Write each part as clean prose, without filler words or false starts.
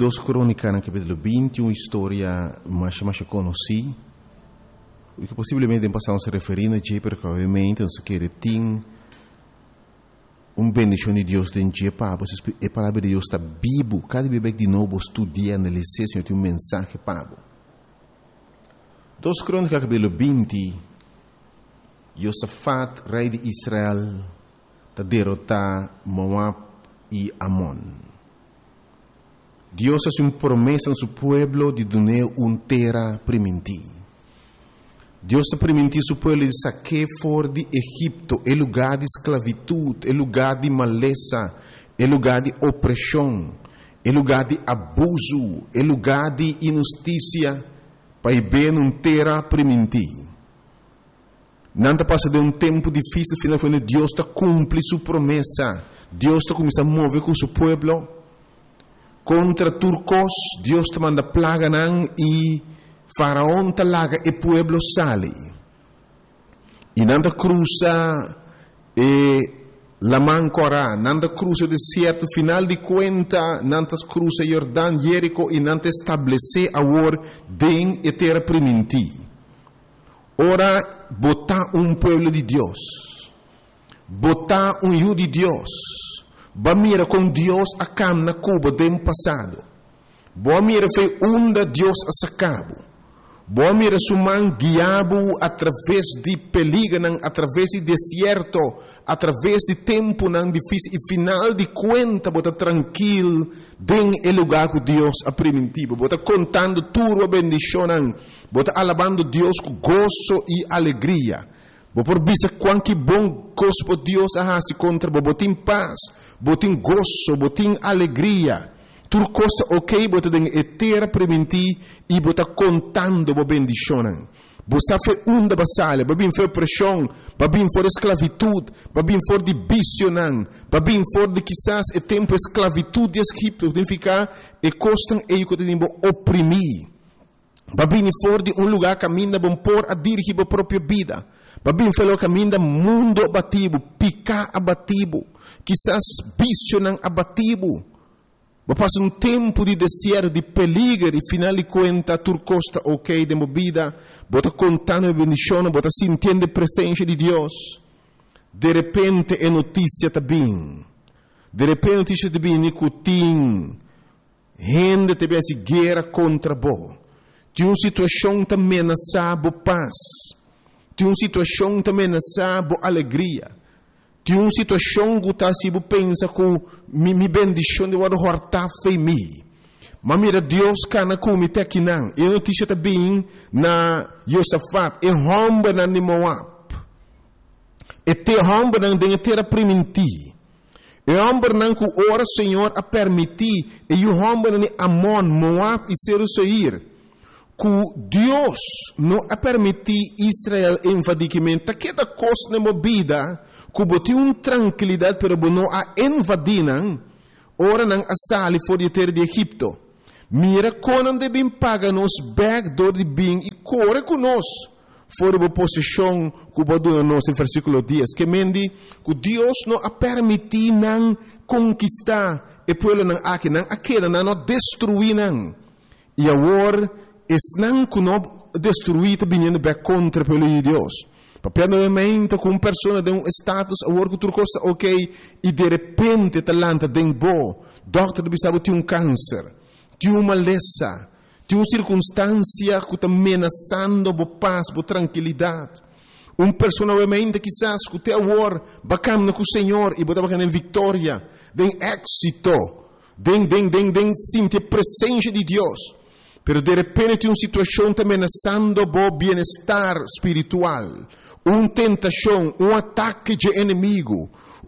2 Crônicas, no capítulo 20, uma história mais conhecida, que possivelmente passamos a referir a Jé, porque obviamente nós queremos ter bendição de Deus dentro de Jé, a palavra de Deus está viva, cada vez de novo estudia, analisar, Senhor, tem mensagem para 2 Crônicas, capítulo 20, Josafat, rei de Israel, está derrotar Moab e Amon. Deus hace uma promessa no seu povo de dar uma terra primitiva. Deus permitiu seu povo de sacar fora de Egipto, é lugar de esclavitud, é lugar de maleza, é lugar de opressão, é lugar de abuso, é lugar de injustiça, para ir bem uma terra primitiva. Não passa de um tempo difícil, finalmente Deus está cumpre sua promessa. Deus está começando a mover com seu povo. Contra turcos, Deus te manda plaga e faraón te laga e pueblo sale. E nanda cruza la mancora, nanda cruza deserto, final de conta, nanda cruza Jordão, Jerico e nanda estabelece agora den e terra primitiva. Ora, botar pueblo de Deus, botar hijo de Deus. Ba mira com Deus a cam na Cuba do passado. Boa mira foi onde Deus a sacabo. Boa mira suman guiabo através de peligro, através de deserto, através de tempo não difícil e final de conta bota tranquilo den el lugar que Deus a primitivo. Bota contando tudo a bendição, bota alabando Deus com gozo e alegria. Bo por bisa quanto bom gosto Deus a se contra bo botin paz, botin gozo, botin alegria. Tudo costa ok, bota den etera prementi e bota contando bo bendicionan. Bo sa fe unda basale, ba bin fe pressão, ba bin for esclavitud, ba bin for de bicionan, ba bin for de quizás e tempo esclavitud de Egipto, significa e costan e que tem bo oprimir. Ba bin for de lugar caminha bom por a dirigir a própria vida. Babim falou caminho mundo abatido, picar abatido, quizás visionan abatido. Passa tempo de deserto, de peligro, e final de conta, turcosta ok de movida, bota contando a bendição, bota sentindo a presença de Deus. De repente é notícia também. De repente notícia também, nicotim, gente também se guerra contra bo. De uma situação também ameaçada paz. De uma situação também nessa boa alegria. De uma situação que está se pensa que me bendição de uma horta foi me. Mas mira Deus cana como te aqui não. E notícia também na Josafat e romba na Moab. E te romba na de terra primitiva. E romba na que ora Senhor a permitir e o romba na Amon, Moab e Seir. Que Deus não a permitir Israel invadimento, que da coisa na movida, que botou uma tranquilidade para não a invadir, ora não a sair fora de terra de Egipto. Mira quando devem pagar nos backdoor de bem e corre conosco fora da posição que botou nos no versículo 10, que mende que Deus não a permitir não conquistar e pueblo não aqui não aquela não destruir não. E agora não que não destruir vindo back contra pelo de Deus. Papel novamente com uma pessoa de um status agora que tu costa ok e de repente talanta den bo, doctor bisabo tem um câncer, tem uma maleza, tem uma circunstância que está ameaçando bo paz, bo tranquilidade. Uma pessoa novamente quizás que te agora bacana com o Senhor e botar bacana em vitória, den êxito, den sentir a presença de Deus. Pero de repente uma situação está ameaçando o bem-estar espiritual, uma tentação, um ataque de inimigo,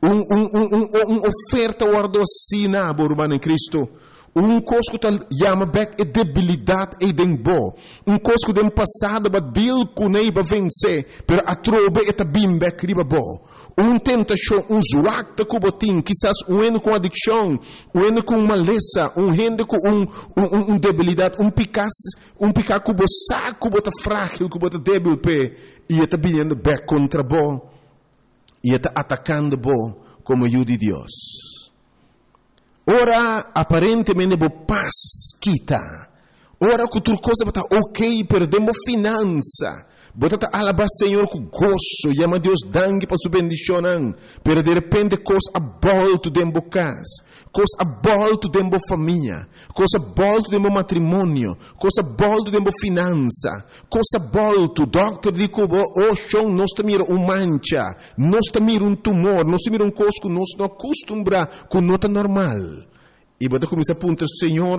uma oferta guardocina, irmão em Cristo, coisa que chama back é debilidade e dembo, coisa que tem passado para deal com ele para vencer, pero a trobe é bem back riba bo. Tentação, zoacta com botim, quizás com adicção, com maleza, gente com debilidade, picar com o saco, bota frágil, com bota débil, e está vindo back contra bo, e está atacando bo como ajuda de Deus. Ora aparentemente bo paz kita. Ora cultura coisa bota ok, perdemos finança. Bota alabar Senhor com gozo, chama Deus dangue para sua bendição. Pero de repente coisa abolto dentro casa, coisa abolto dentro família, coisa abolto dentro matrimônio, coisa abolto dentro finança, coisa abolto. Doctor diz oh chão nós mira mancha, nós mira tumor, nós mira coisa que nós não acostumbra com nota normal. E bota começa a apontar, Senhor,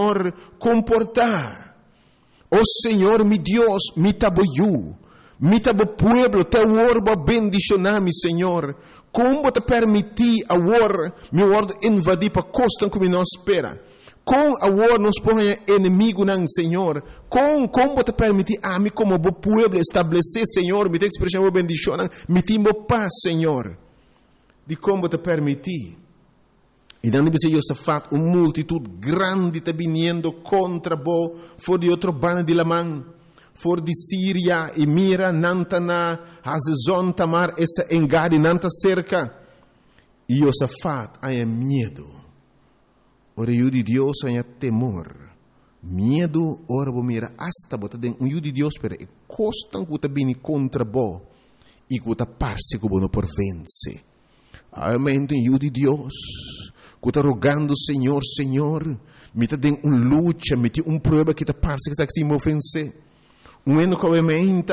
comportar. Oh Senhor, mi Deus, mi tabo pueblo, te orba bendicionar-me, Senhor. Como te permitir agora, mi word invadir para costa como nós espera. Com agora nos põe inimigo não, Senhor. Como te permitir a mim como bo pueblo estabelecer, Senhor, mi te expressão bendicionar, mi timo paz, Senhor. De como te permitir. E não deve ser Josafat, uma multitud grande está vindo contra bo, for de outro bando de Lamã, for de Síria, e mira, nantana, Hazezon, Tamar, esta engade, nanta cerca. E Josafat, há medo. Ora, o de Deus, há temor. Medo, ora, bo mira, hasta, bota den, o de Deus, pero, e costan que está vindo contra bo, e que está parse que bo não por vence. Amém, o de Deus. Que está rogando, Senhor, me está dando luta, me tem prova que está parece que está se ofense. Ano que obviamente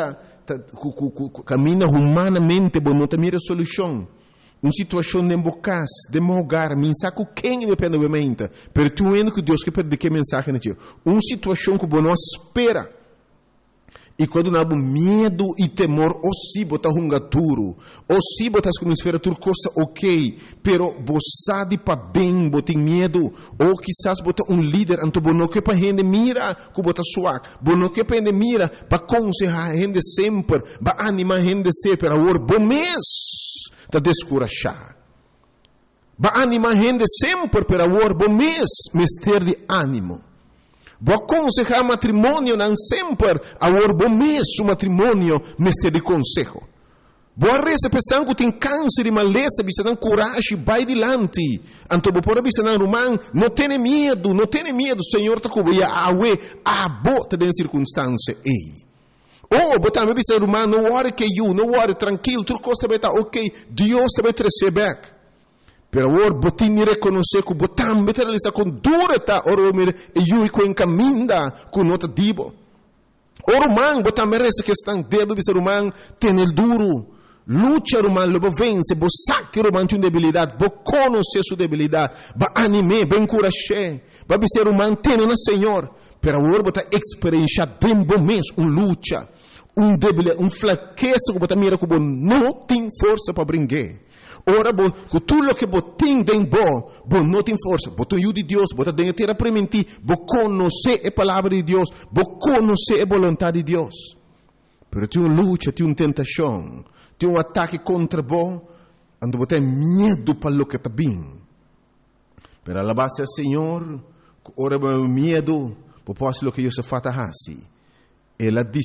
caminha humanamente, mas não está mira solução. Uma situação de embocas, de mogar, mensagem quem depende obviamente. Pero tu ano que Deus quer perder que mensagem não tinha. Uma situação que não espera. E quando não há medo e temor, ou se botar duro, ou se botar como esfera tudo coisa ok, pero você de para bem, botar medo, ou quizás botar líder, então não que para gente mira, que botar suave, não que para gente mira, para aconselhar a gente sempre, para animar a gente sempre, para agora bom mês, para descorachar. Para animar a gente sempre, para agora bom mês, ter de ânimo. Vou aconselhar matrimônio não sempre, agora bom mês o matrimônio mestre de conselho. Vou arresa pensando que tem câncer e maleza, bisa não coragem, vai adiante. Então vou por bisa não romano, não tenha medo, Senhor está com a awe, a bota de circunstância ei. Oh, botar me bisa romano, não worry que you, não worry, tranquilo, tudo costa beta, ok, Deus te vai receber. Pero agora, botin ni reconhecer que botam beteraliza com dureta, ora mire, e eu com encaminda com nota dibo. Ora man, botam merece que estão debo bisa romano, tem el duro. Lucha romano, lobo vence, bo saque romano tem debilidade, bo conhecer sua debilidade, ba anime, ba encorajar, ba bisa romano tem na Senhor. Pero agora botar experienciar bem mês, lucha, debilidade, fraqueza que botam mira que não tem força para brincar. Ora, com tudo o que botem tem bom não tem força. Botem o de Deus, botem dentro terra prementi, bo conhecer a palavra de Deus, bo conhecer a vontade de Deus. Pero tem uma luta, tem uma tentação, tem um ataque contra bom, ando botem medo para o que está bem. Pero a base do Senhor, ora medo, por posso o que Josafat hace. Ela